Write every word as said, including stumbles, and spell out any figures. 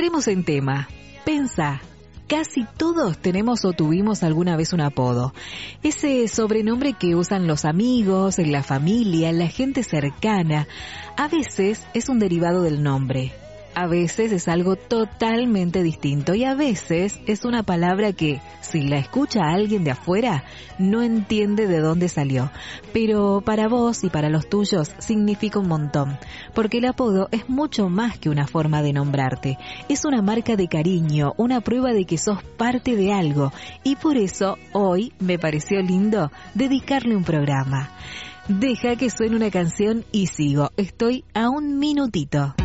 Entremos en tema. Pensá, casi todos tenemos o tuvimos alguna vez un apodo. Ese sobrenombre que usan los amigos, en la familia, la gente cercana. A veces es un derivado del nombre. A veces es algo totalmente distinto y a veces es una palabra que, si la escucha alguien de afuera, no entiende de dónde salió. Pero para vos y para los tuyos significa un montón, porque el apodo es mucho más que una forma de nombrarte. Es una marca de cariño, una prueba de que sos parte de algo y por eso hoy me pareció lindo dedicarle un programa. Deja que suene una canción y sigo. Estoy a un minutito.